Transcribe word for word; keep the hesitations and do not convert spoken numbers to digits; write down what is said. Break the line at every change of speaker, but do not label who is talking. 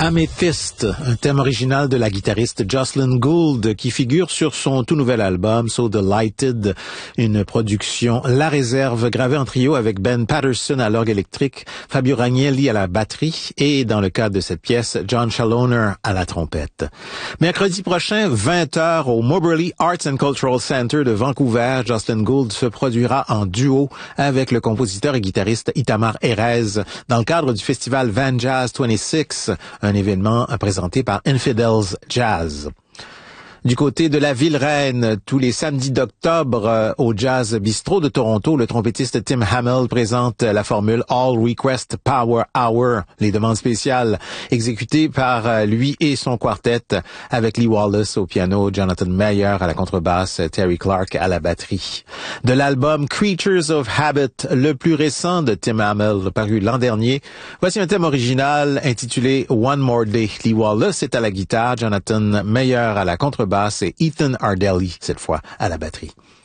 Amethyst, un thème original de la guitariste Jocelyn Gould qui figure sur son tout nouvel album So Delighted, une production La Réserve gravée en trio avec Ben Patterson à l'orgue électrique, Fabio Ragnelli à la batterie et dans le cadre de cette pièce, John Chaloner à la trompette. Mercredi prochain, vingt heures au Moberly Arts and Cultural Center de Vancouver, Jocelyn Gould se produira en duo avec le compositeur et guitariste Itamar Erez dans le cadre du festival Van Jazz vingt-six, un événement présenté par Infidels Jazz. Du côté de la Ville-Reine, tous les samedis d'octobre, euh, au Jazz Bistro de Toronto, le trompettiste Tim Hamill présente la formule All Request Power Hour, les demandes spéciales, exécutées par euh, lui et son quartet, avec Lee Wallace au piano, Jonathan Mayer à la contrebasse, Terry Clark à la batterie. De l'album Creatures of Habit, le plus récent de Tim Hamill, paru l'an dernier, voici un thème original intitulé One More Day. Lee Wallace est à la guitare, Jonathan Mayer à la contrebasse, et Ethan Ardelli, cette fois, à la batterie.